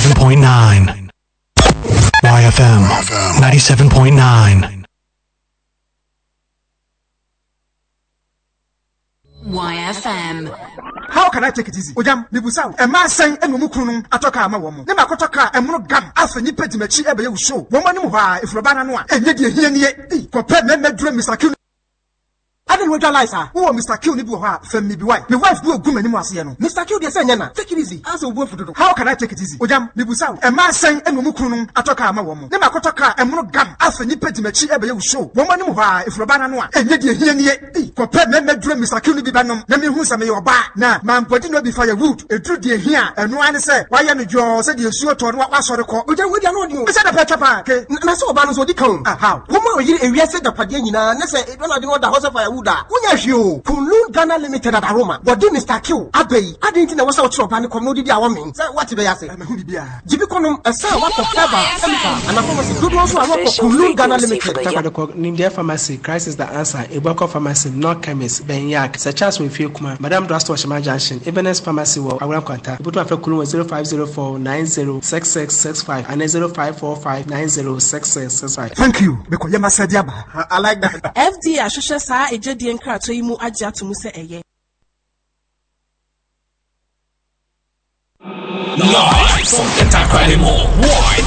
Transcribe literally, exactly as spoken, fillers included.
ninety-seven point nine. Y F M ninety-seven point nine. Y F M. How can I take it easy? Ojam, Nibusa, a man saying, and Mukunum, Atoka Mawamu. Nema Kotoka, and Mono Gam, Alpha Nipetimachi, Ebe show. Woman, if Rabana Noa, and yet here near, compare me, dream, Mister Q. I didn't realize her. Who Mister Q Nibuha, from me be white. My wife do a good many Marciano. Mister Q, dear Sanyana, take it easy. As a word for the how can I take it easy? Ojam, Nibusa, a man saying, and Mukunum, Atoka Mawamu. Nema Kotoka, and Mono Gam, Alpha Nipetimachi, Ebe show. Woman, if Rabana Noa, and yet here near, compare me, dream, Mister Q Nibanum, let me who's a mayor bar. Now, man, putting no be firewood, a true dear here, and no one say, why am you said you sure to what was the call? Ojam, we don't know. Is that a better park? And I saw Banos what you come. How? Woman, you said the Padina, and I said, it was not the house of firewood. You Kunlun Ghana Limited at Aroma, but then Mister Q, Abbey, I didn't know what's out of and commodity. I mean, what did I say? Jibiconum, a son, what of Faba, and I promise good ones who are not Kunlun Ghana Limited. Nindia Pharmacy, crisis the answer, a Boko Pharmacy, not chemist, Ben Yak, such as we feel Kuma, Madame Drastwashima Junction, Ebenes Pharmacy, I will contact, put my Kulu zero five zero four nine zero six six six five and zero five four five nine zero six six six five. Thank you, because you must say, I like that. F D, I should say, a J D and Crato, you move Aja to Musa. Live from the Takrady Mall. Why?